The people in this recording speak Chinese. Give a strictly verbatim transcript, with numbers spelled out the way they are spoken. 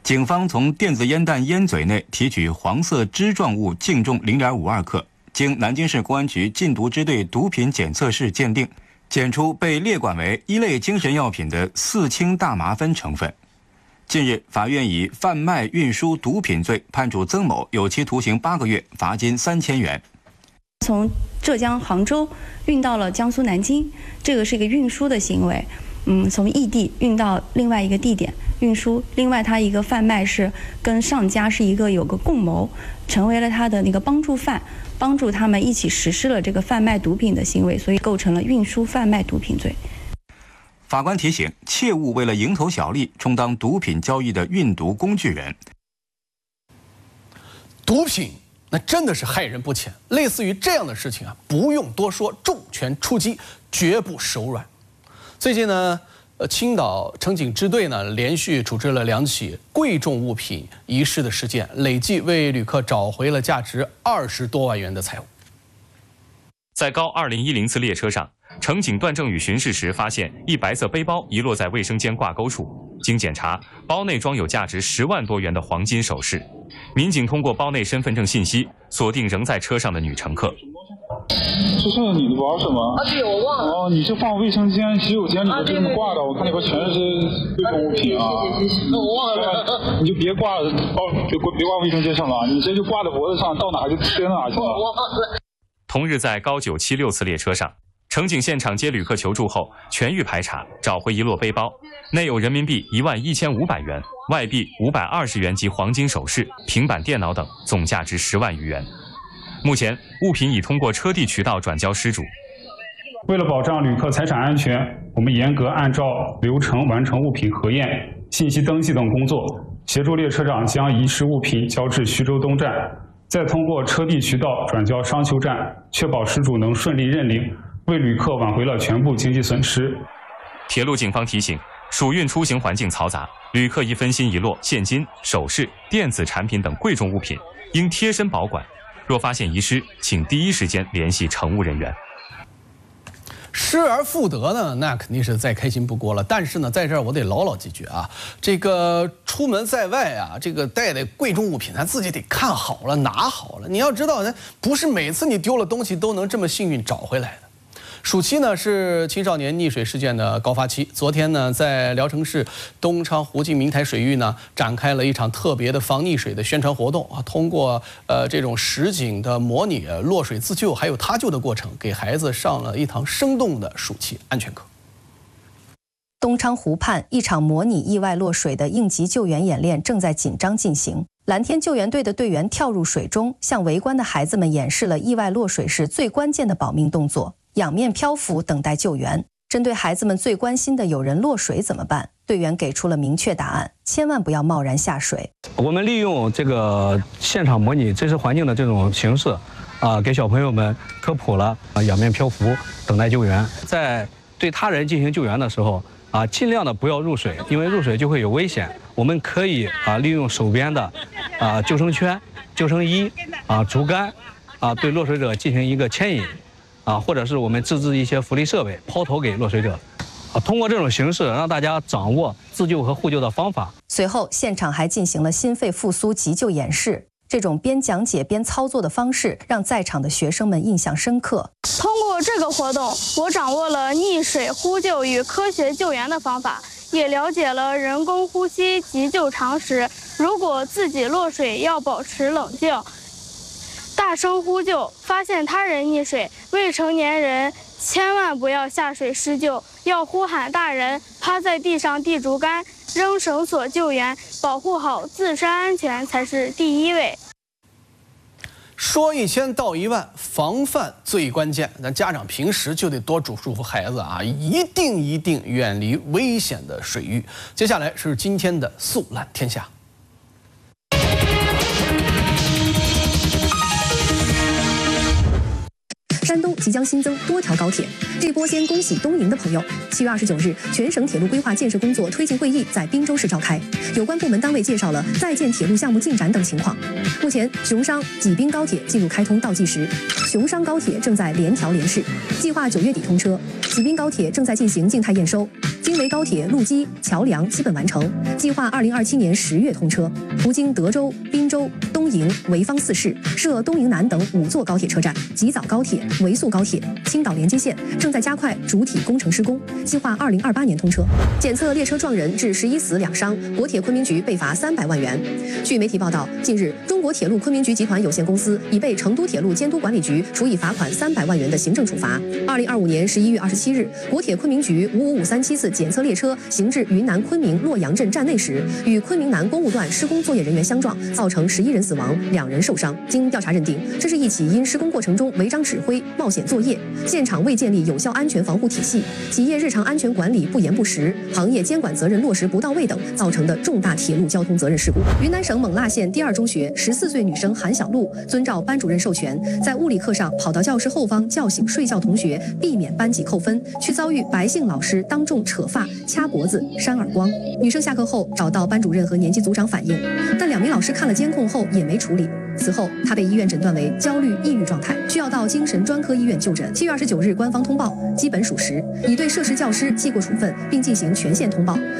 警方从电子烟弹烟嘴内提取黄色枝状物，净重零点五二克，经南京市公安局禁毒支队毒品检测室鉴定，检出被列管为一类精神药品的四氢大麻酚成分。近日，法院以贩卖、运输毒品罪判处曾某有期徒刑八个月，罚金三千元。 从浙江杭州运到了江苏南京，这个是一个运输的行为。嗯，从异地运到另外一个地点运输，另外它一个贩卖是跟上家是一个有个共谋，成为了他的那个帮助犯，帮助他们一起实施了这个贩卖毒品的行为，所以构成了运输贩卖毒品罪。 法官提醒，切勿为了蝇头小利充当毒品交易的运毒工具人。 毒品那真的是害人不浅，类似于这样的事情啊，不用多说，重拳出击，绝不手软。最近呢，呃，青岛城警支队呢连续处置了两起贵重物品遗失的事件，累计为旅客找回了价值二十多万元的财物。 在高二零一零次列车上，城警段正宇巡视时发现一白色背包遗落在卫生间挂钩处，经检查，包内装有价值十万多元的黄金首饰。民警通过包内身份证信息锁定仍在车上的女乘客。 这是你的包是吗？ 啊，对，我忘了。 哦，你是放卫生间、洗手间里头这么挂的，我看里边全是贵重物品啊。 那我忘了。 你就别挂包，就别挂卫生间上了，你这就挂在脖子上，到哪就贴哪去了。 我忘了。 同日，在高九七六次列车上，城警现场接旅客求助后，全域排查，找回一摞背包，内有人民币一万一千五百元、外币五百二十元及黄金首饰、平板电脑等，总价值十万余元。目前，物品已通过车地渠道转交失主。 为了保障旅客财产安全，我们严格按照流程完成物品核验、信息登记等工作，协助列车长将遗失物品交至徐州东站，再通过车地渠道转交商丘站，确保失主能顺利认领，为旅客挽回了全部经济损失。 铁路警方提醒，暑运出行环境嘈杂，旅客一分心遗落现金、首饰、电子产品等贵重物品，应贴身保管。若发现遗失，请第一时间联系乘务人员。 失而复得呢，那肯定是再开心不过了。但是呢，在这儿我得唠唠几句啊。这个出门在外啊，这个带的贵重物品，咱自己得看好了，拿好了。你要知道，不是每次你丢了东西都能这么幸运找回来的。暑期呢是青少年溺水事件的高发期。昨天呢，在聊城市东昌湖静明台水域呢，展开了一场特别的防溺水的宣传活动啊。通过呃这种实景的模拟落水自救还有他救的过程，给孩子上了一堂生动的暑期安全课。 东昌湖畔，一场模拟意外落水的应急救援演练正在紧张进行。蓝天救援队的队员跳入水中，向围观的孩子们演示了意外落水时最关键的保命动作。仰面漂浮等待救援。针对孩子们最关心的有人落水怎么办，队员给出了明确答案：千万不要贸然下水。 我们利用这个现场模拟真实环境的这种形式，啊，给小朋友们科普了啊仰面漂浮等待救援。在对他人进行救援的时候，啊，尽量的不要入水，因为入水就会有危险。我们可以啊利用手边的啊救生圈、救生衣、啊竹竿，啊对落水者进行一个牵引。啊，或者是我们自制一些浮力设备，抛投给落水者，啊，通过这种形式让大家掌握自救和互救的方法。 随后，现场还进行了心肺复苏急救演示。这种边讲解边操作的方式，让在场的学生们印象深刻。 通过这个活动，我掌握了溺水呼救与科学救援的方法，也了解了人工呼吸急救常识。如果自己落水，要保持冷静。大声呼救，发现他人溺水，未成年人千万不要下水施救，要呼喊大人，趴在地上递竹竿，扔绳索救援，保护好自身安全才是第一位。 说一千道一万，防范最关键。咱家长平时就得多嘱咐孩子啊，一定一定远离危险的水域。接下来是今天的速览天下。 山东即将新增多条高铁。这波先恭喜东营的朋友。七月二十九日，全省铁路规划建设工作推进会议在滨州市召开，有关部门单位介绍了在建铁路项目进展等情况。目前，熊商济滨高铁进入开通倒计时，熊商高铁正在联调联试，计划九月底通车。济滨高铁正在进行静态验收。京维高铁路基、桥梁基本完成，计划二零二七年十月通车。途经德州、滨州、东营、潍坊四市，设东营南等五座高铁车站。吉早高铁、维速高铁、青岛连接线正在加快主体工程施工，计划二零二八年通车。检测列车撞人致十一死两伤，国铁昆明局被罚三百万元。据媒体报道，近日中国铁路昆明局集团有限公司已被成都铁路监督管理局处以罚款三百万元的行政处罚。二零二五年十一月二十七日，国铁昆明局五五五三七次检测列车行至云南昆明洛阳镇站内时，与昆明南公务段施工作业人员相撞，造成十一人死亡，两人受伤。经调查认定，这是一起因施工过程中违章指挥、冒险作业，现场未建立有效安全防护体系，企业日常安全管理不严不实，行业监管责任落实不到位等造成的重大铁路交通责任事故。云南省勐腊县第二中学十四岁女生韩小璐遵照班主任授权，在物理课上跑到教室后方叫醒睡觉同学，避免班级扣分，却遭遇白姓老师当众扯发、掐脖子、扇耳光。女生下课后找到班主任和年级组长反映，但两名老师看了监控后也没处理。此后，她被医院诊断为焦虑抑郁状态，需要到精神专科医院就诊。七月二十九日，官方通报基本属实，已对涉事教师记过处分，并进行全县通报。